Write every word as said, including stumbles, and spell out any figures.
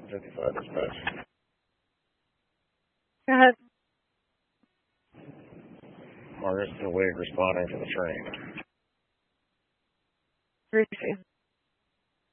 fifty-five dispatch. Go ahead. Margaret's delayed responding to the train. Receive.